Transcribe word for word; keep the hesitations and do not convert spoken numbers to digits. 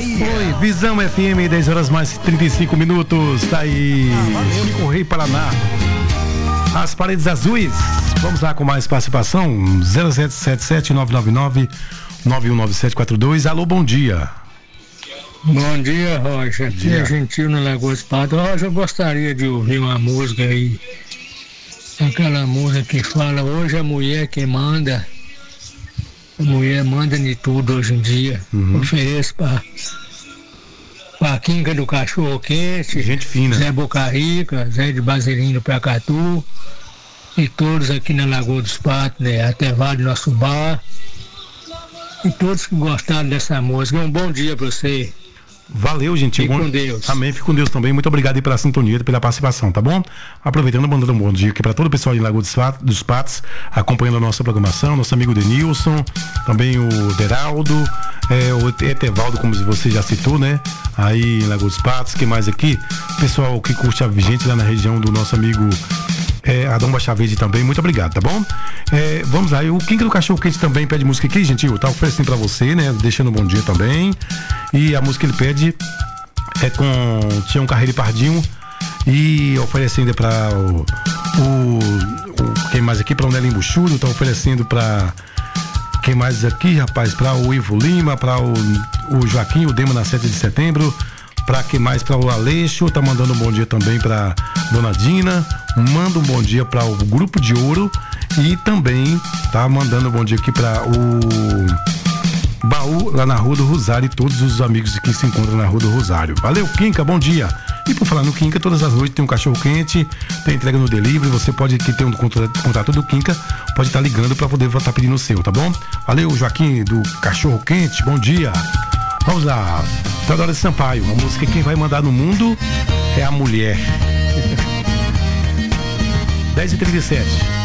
Oi, Visão F M, dez horas mais trinta e cinco minutos. Tá aí, o Rei Paraná. As paredes azuis. Vamos lá com mais participação. zero sete sete sete nove nove nove nove um nove sete quatro dois. Alô, bom dia. Bom dia, Rocha. Aqui é Gentil na Lagoa dos Patos. Rocha, eu gostaria de ouvir uma música aí. Aquela música que fala: hoje a mulher que manda. A mulher manda de tudo hoje em dia. Uhum. Ofereço para a Quinca do Cachorro Quente, gente fina, Zé Boca Rica, Zé de Baselinho do Pecatu, e todos aqui na Lagoa dos Patos, né? Até Vale Nosso Bar. E todos que gostaram dessa música. Um bom dia para você. Valeu, gente. Fique com Deus. Amém, fique com Deus também. Muito obrigado aí pela sintonia e pela participação, tá bom? Aproveitando, mandando um bom dia aqui para todo o pessoal em Lagoa dos Patos, acompanhando a nossa programação, nosso amigo Denilson, também o Deraldo, é, o Etevaldo, como você já citou, né? Aí em Lagoa dos Patos, que mais aqui? Pessoal que curte a gente lá na região do nosso amigo É, Adão Baixa Verde também, muito obrigado, tá bom? É, vamos lá, o Quinca do Cachorro Quente também pede música aqui, gentil, tá oferecendo pra você, né? Deixando um bom dia também. E a música que ele pede é com Tião Carreiro e Pardinho, e oferecendo pra o, o, o quem mais aqui, pra o Nelinho Buxudo, tá oferecendo pra quem mais aqui, rapaz, pra o Ivo Lima, pra o, o Joaquim, o Dema na sete de setembro, pra quem mais, pra o Aleixo, tá mandando um bom dia também pra Dona Dina, manda um bom dia para o Grupo de Ouro e também tá mandando um bom dia aqui para o Baú lá na Rua do Rosário e todos os amigos que se encontram na Rua do Rosário. Valeu, Quinca, bom dia. E por falar no Quinca, todas as noites tem um cachorro quente, tem entrega no delivery, você pode que ter um contato do Quinca, pode estar tá ligando para poder estar pedindo o seu, tá bom? Valeu, Joaquim do Cachorro Quente, bom dia. Vamos lá, Teodoro de Sampaio, a música que quem vai mandar no mundo é a mulher. dez e trinta e sete.